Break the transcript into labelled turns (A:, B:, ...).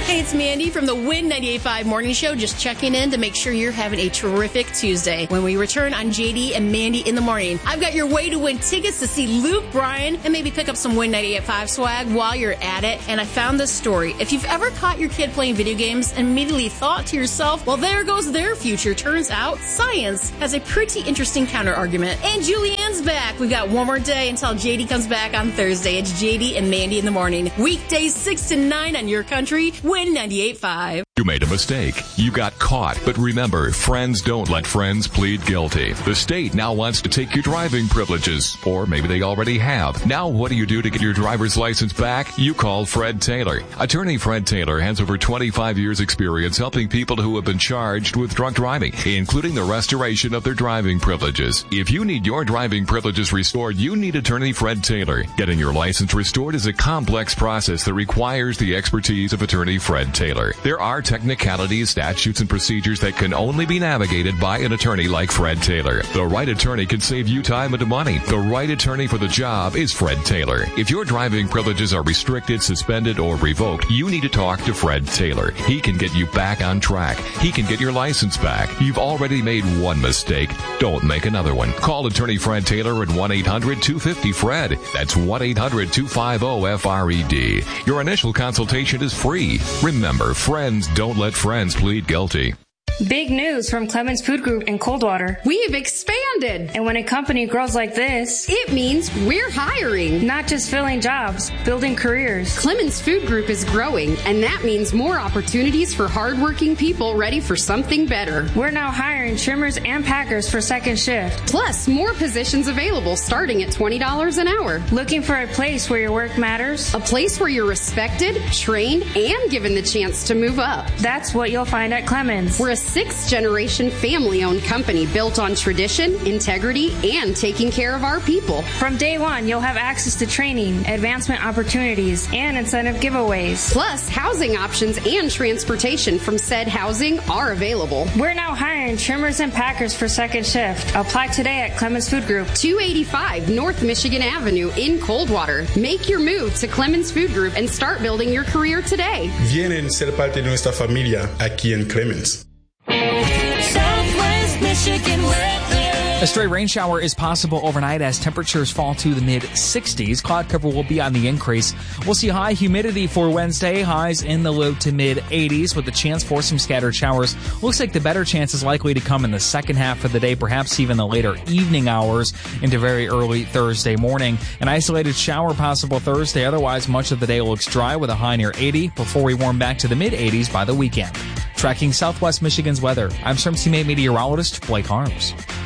A: Hey, it's Mandy from the Win 98.5 Morning Show. Just checking in to make sure you're having a terrific Tuesday. When we return on JD and Mandy in the morning, I've got your way to win tickets to see Luke Bryan and maybe pick up some Win 98.5 swag while you're at it. And I found this story. If you've ever caught your kid playing video games and immediately thought to yourself, well, there goes their future. Turns out science has a pretty interesting counter argument. And Julianne's back. We've got one more day until JD comes back on Thursday. It's JD and Mandy in the morning. Weekdays 6 to 9 on your country. Win 98.5.
B: You made a mistake. You got caught. But remember, friends don't let friends plead guilty. The state now wants to take your driving privileges. Or maybe they already have. Now what do you do to get your driver's license back? You call Fred Taylor. Attorney Fred Taylor has over 25 years experience helping people who have been charged with drunk driving, including the restoration of their driving privileges. If you need your driving privileges restored, you need attorney Fred Taylor. Getting your license restored is a complex process that requires the expertise of attorney Fred Taylor. There are technicalities, statutes, and procedures that can only be navigated by an attorney like Fred Taylor. The right attorney can save you time and money. The right attorney for the job is Fred Taylor. If your driving privileges are restricted, suspended, or revoked, you need to talk to Fred Taylor. He can get you back on track. He can get your license back. You've already made one mistake. Don't make another one. Call attorney Fred Taylor at 1-800-250-FRED. That's 1-800-250-FRED. Your initial consultation is free. Remember, friends don't let friends plead guilty.
C: Big news from Clemens Food Group in Coldwater.
D: We've expanded.
C: And when a company grows like this,
D: it means we're hiring.
C: Not just filling jobs, building careers.
D: Clemens Food Group is growing, and that means more opportunities for hardworking people ready for something better.
C: We're now hiring trimmers and packers for second shift.
D: Plus, more positions available starting at $20 an hour.
C: Looking for a place where your work matters?
D: A place where you're respected, trained, and given the chance to move up.
C: That's what you'll find at Clemens.
D: We're a sixth-generation family-owned company built on tradition, integrity, and taking care of our people.
C: From day one, you'll have access to training, advancement opportunities, and incentive giveaways.
D: Plus, housing options and transportation from said housing are available.
C: We're now hiring trimmers and packers for second shift. Apply today at Clemens Food Group.
D: 285 North Michigan Avenue in Coldwater. Make your move to Clemens Food Group and start building your career today.
E: Vienen ser parte de nuestra familia aquí en Clemens.
F: Southwest Michigan weather.
G: A stray rain shower is possible overnight as temperatures fall to the mid-60s. Cloud cover will be on the increase. We'll see high humidity for Wednesday, highs in the low to mid-80s with a chance for some scattered showers. Looks like the better chance is likely to come in the second half of the day, perhaps even the later evening hours into very early Thursday morning. An isolated shower possible Thursday. Otherwise, much of the day looks dry with a high near 80 before we warm back to the mid-80s by the weekend. Tracking Southwest Michigan's weather, I'm Storm Teammate meteorologist Blake Harms.